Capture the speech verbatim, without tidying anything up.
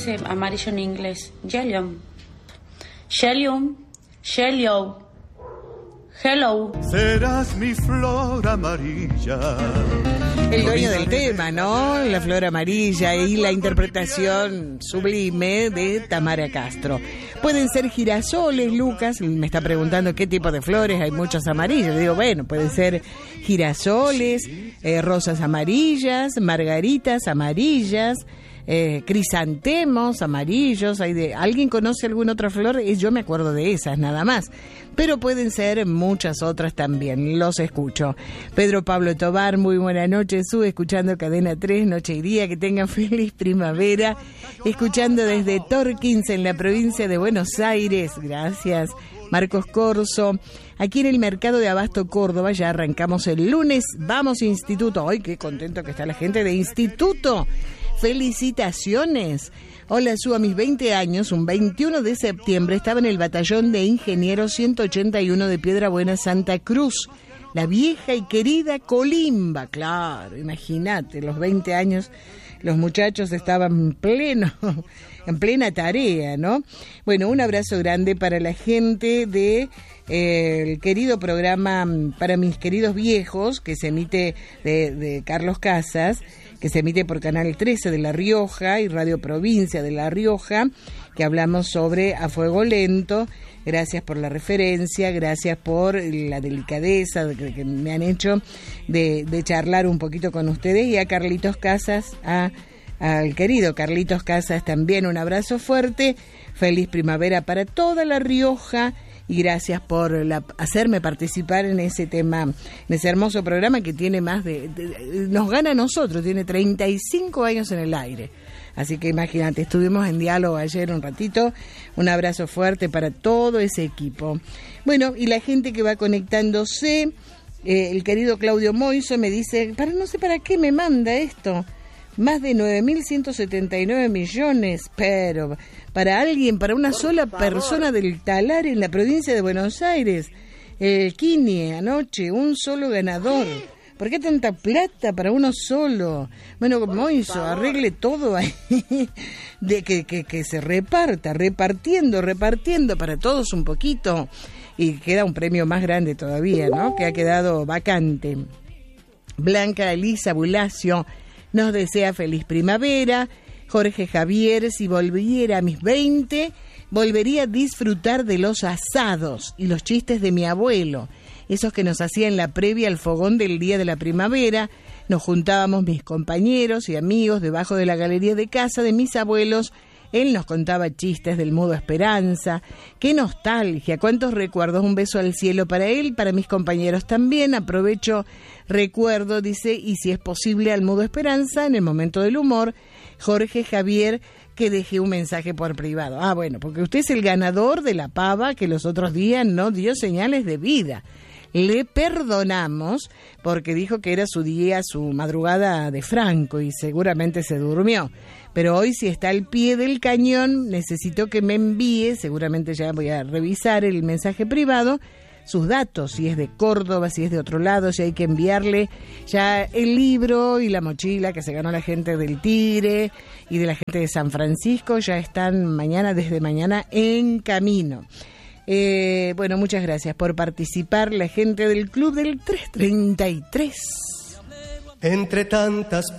dice amarillo en inglés? Yellow. Yellow. Yellow. Hello. Serás mi flor amarilla. El dueño del tema, ¿no? La flor amarilla y la interpretación sublime de Tamara Castro. Pueden ser girasoles, Lucas me está preguntando qué tipo de flores, hay muchas amarillas. Le digo, bueno, pueden ser girasoles, eh, rosas amarillas, margaritas amarillas, eh, crisantemos amarillos. Hay de, ¿alguien conoce alguna otra flor? Yo me acuerdo de esas, nada más. Pero pueden ser muchas otras también, los escucho. Pedro Pablo Tobar, muy buena noche, sube escuchando Cadena tres, noche y día, que tengan feliz primavera, escuchando desde Torkins, en la provincia de Buenos Aires, gracias. Marcos Corso, aquí en el Mercado de Abasto, Córdoba, ya arrancamos el lunes, vamos Instituto, ¡ay, qué contento que está la gente de Instituto! ¡Felicitaciones! Hola, Su, a mis veinte años, un veintiuno de septiembre, estaba en el batallón de ingenieros ciento ochenta y uno de Piedra Buena, Santa Cruz. La vieja y querida Colimba, claro, imagínate, los veinte años, los muchachos estaban en pleno, en plena tarea, ¿no? Bueno, un abrazo grande para la gente de eh, el querido programa Para mis queridos viejos, que se emite de, de Carlos Casas, que se emite por Canal trece de La Rioja y Radio Provincia de La Rioja, que hablamos sobre A Fuego Lento. Gracias por la referencia, gracias por la delicadeza que, que me han hecho de, de charlar un poquito con ustedes, y a Carlitos Casas, a, al querido Carlitos Casas también un abrazo fuerte, feliz primavera para toda La Rioja. Y gracias por la, hacerme participar en ese tema, en ese hermoso programa que tiene más de, de... Nos gana a nosotros, tiene treinta y cinco años en el aire. Así que imagínate, estuvimos en diálogo ayer un ratito. Un abrazo fuerte para todo ese equipo. Bueno, y la gente que va conectándose, eh, el querido Claudio Moiso me dice, para no sé para qué me manda esto. Más de nueve mil ciento setenta y nueve millones, pero para alguien, para una sola persona del Talar en la provincia de Buenos Aires, el Quini anoche, un solo ganador. ¿Por qué tanta plata para uno solo? Bueno, Moiso, arregle todo ahí, de que, que, que se reparta, repartiendo, repartiendo para todos un poquito, y queda un premio más grande todavía, ¿no? Que ha quedado vacante. Blanca Elisa Bulacio nos desea feliz primavera. Jorge Javier, si volviera a mis veinte, volvería a disfrutar de los asados y los chistes de mi abuelo, esos que nos hacía en la previa al fogón del día de la primavera. Nos juntábamos mis compañeros y amigos debajo de la galería de casa de mis abuelos. Él nos contaba chistes del Mudo Esperanza. ¡Qué nostalgia! ¡Cuántos recuerdos! Un beso al cielo para él, para mis compañeros también. Aprovecho, recuerdo, dice, y si es posible al Mudo Esperanza, en el momento del humor, Jorge Javier, que dejé un mensaje por privado. Ah, bueno, porque usted es el ganador de la pava que los otros días no dio señales de vida. Le perdonamos porque dijo que era su día, su madrugada de Franco, y seguramente se durmió. Pero hoy, si está al pie del cañón, necesito que me envíe, seguramente ya voy a revisar el mensaje privado, sus datos, si es de Córdoba, si es de otro lado, si hay que enviarle ya el libro y la mochila que se ganó la gente del Tigre y de la gente de San Francisco, ya están mañana, desde mañana, en camino. Eh, bueno, muchas gracias por participar, la gente del Club del trescientos treinta y tres. Entre tantas